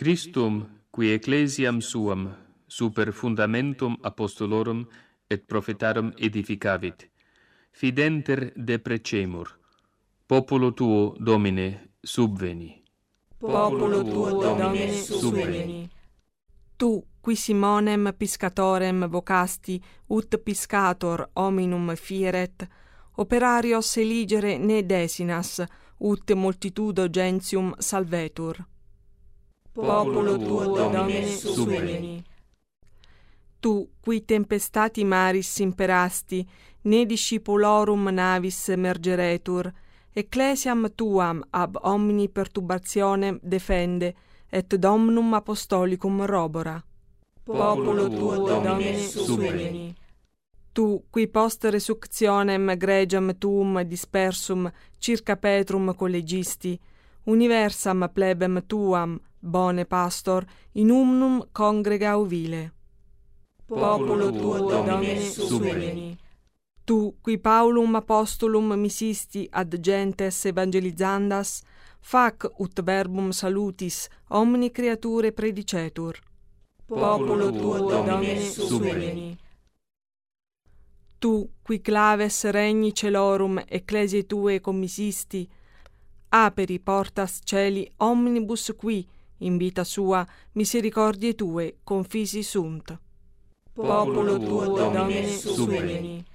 Christum, qui ecclesiam suam, super fundamentum apostolorum et prophetarum edificavit, fidenter deprecemur. Populo tuo, Domine, subveni. Populo tuo, Domine, subveni. Tu, qui Simonem piscatorem vocasti, ut piscator hominum fieret, operarios eligere ne desinas, ut multitudo gentium salvetur. Populo tuo, Domine, subveni. Tu, qui tempestati maris imperasti, ne discipulorum navis mergeretur, ecclesiam tuam ab omni perturbationem defende, et Domnum apostolicum robora. Populo tuo, Domine, subveni. Tu, qui post resuctionem gregiam tuum dispersum circa Petrum collegisti, universam plebem tuam, bone pastor, in umnum congrega uvile. Populo tuo, Domine, subveni. Tu, qui Paulum apostolum misisti ad gentes evangelizandas, fac ut verbum salutis omni creature predicetur. Populo tuo, Domine, subveni. Tu, qui claves regni celorum ecclesiae tue commisisti, aperi portas celi omnibus qui, in vita sua, misericordie tue confisi sunt. Populo tuo, Domine, subveni.